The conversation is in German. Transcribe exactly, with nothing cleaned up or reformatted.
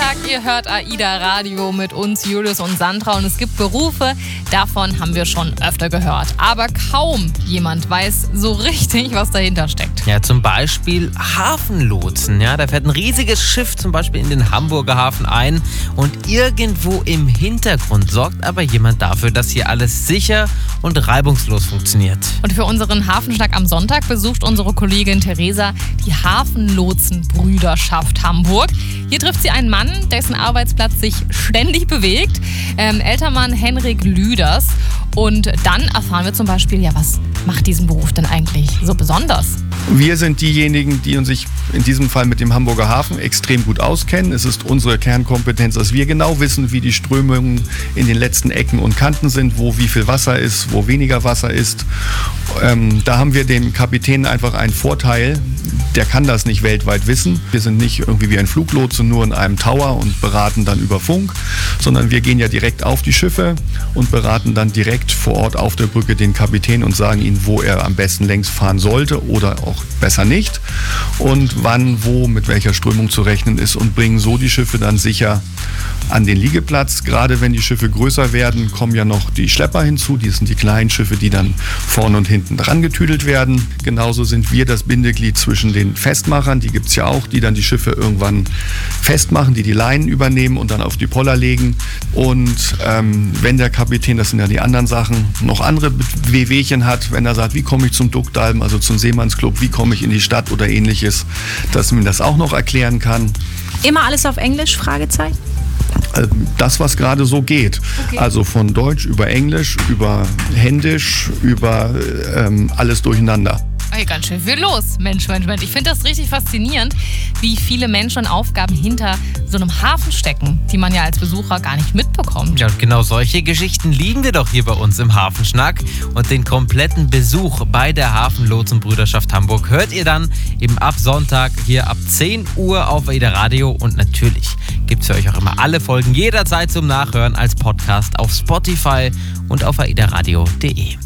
Sonntag, ihr hört AIDA Radio mit uns, Julius und Sandra. Und es gibt Berufe, davon haben wir schon öfter gehört. Aber kaum jemand weiß so richtig, was dahinter steckt. Ja, zum Beispiel Hafenlotsen. Ja, da fährt ein riesiges Schiff zum Beispiel in den Hamburger Hafen ein. Und irgendwo im Hintergrund sorgt aber jemand dafür, dass hier alles sicher und reibungslos funktioniert. Und für unseren Hafenschnack am Sonntag besucht unsere Kollegin Theresa die Hafenlotsenbrüderschaft Hamburg. Hier trifft sie einen Mann, dessen Arbeitsplatz sich ständig bewegt. Ähm, Ältermann Henrik Lüders. Und dann erfahren wir zum Beispiel, ja, was macht diesen Beruf denn eigentlich so besonders? Wir sind diejenigen, die uns sich in diesem Fall mit dem Hamburger Hafen extrem gut auskennen. Es ist unsere Kernkompetenz, dass wir genau wissen, wie die Strömungen in den letzten Ecken und Kanten sind, wo wie viel Wasser ist, wo weniger Wasser ist. Ähm, da haben wir dem Kapitän einfach einen Vorteil. Der kann das nicht weltweit wissen. Wir sind nicht irgendwie wie ein Fluglotse nur in einem Tower und beraten dann über Funk, sondern wir gehen ja direkt auf die Schiffe und beraten dann direkt vor Ort auf der Brücke den Kapitän und sagen ihm, wo er am besten längs fahren sollte oder auch besser nicht und wann, wo, mit welcher Strömung zu rechnen ist und bringen so die Schiffe dann sicher an den Liegeplatz. Gerade wenn die Schiffe größer werden, kommen ja noch die Schlepper hinzu. Die sind die kleinen Schiffe, die dann vorne und hinten dran getüdelt werden. Genauso sind wir das Bindeglied zwischen den Festmachern, die gibt es ja auch, die dann die Schiffe irgendwann festmachen, die die Leinen übernehmen und dann auf die Poller legen. Und ähm, wenn der Kapitän, das sind ja die anderen Sachen, noch andere Wehwehchen hat, wenn er sagt, wie komme ich zum Duckdalben, also zum Seemannsclub, wie komme ich in die Stadt oder ähnliches, dass man das auch noch erklären kann. Immer alles auf Englisch? Fragezeichen? Das, was gerade so geht. Okay. Also von Deutsch über Englisch, über Händisch, über ähm, alles durcheinander. Hey, ganz schön viel los. Mensch, Mensch, Mensch. Ich finde das richtig faszinierend, wie viele Menschen und Aufgaben hinter so einem Hafen stecken, die man ja als Besucher gar nicht mitbekommt. Ja, und genau solche Geschichten lieben wir doch hier bei uns im Hafenschnack. Und den kompletten Besuch bei der Hafenlotsenbrüderschaft Hamburg hört ihr dann eben ab Sonntag hier ab zehn Uhr auf AIDA Radio. Und natürlich gibt es für euch auch immer alle Folgen jederzeit zum Nachhören als Podcast auf Spotify und auf aida radio punkt de.